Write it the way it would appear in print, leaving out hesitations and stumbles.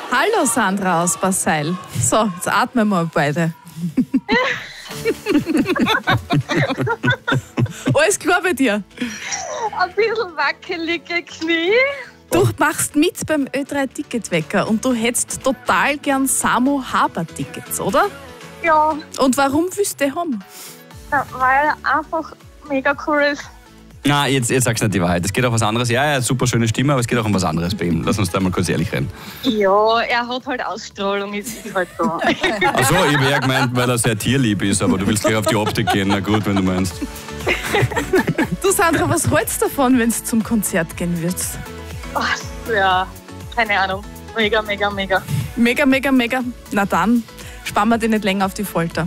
Hallo Sandra aus Basseil. So, jetzt atmen wir beide. Alles klar bei dir? Ein bisschen wackelige Knie. Du machst mit beim Ö3-Ticketwecker und du hättest total gern Samo Haber-Tickets, oder? Ja, Und warum willst du die haben? weil er einfach mega cool ist. Na, jetzt sagst du nicht die Wahrheit. Es geht auch was anderes. Ja, er hat super schöne Stimme, aber es geht auch um was anderes bei ihm. Lass uns da mal kurz ehrlich reden. Ja, er hat halt Ausstrahlung, ist halt so. Achso, ich habe eher gemeint, weil er sehr tierlieb ist, aber du willst gleich auf die Optik gehen. Na gut, wenn du meinst. Du Sandra, was hältst du davon, wenn du zum Konzert gehen würdest? Ach, ja, keine Ahnung. Mega, mega, mega. Mega, mega, mega. Na dann, spannen wir dich nicht länger auf die Folter.